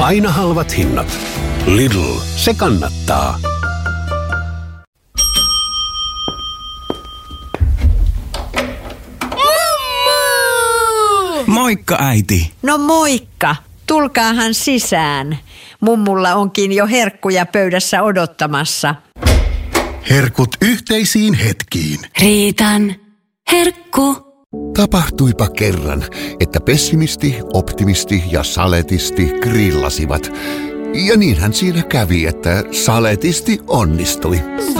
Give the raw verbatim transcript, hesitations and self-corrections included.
Aina halvat hinnat. Lidl, se kannattaa. Moikka, äiti. No moikka. Tulkaahan sisään. Mummulla onkin jo herkkuja pöydässä odottamassa. Herkut yhteisiin hetkiin. Riitan herkku. Tapahtuipa kerran, että pessimisti, optimisti ja saletisti grillasivat. Ja niinhän siinä kävi, että saletisti onnistui.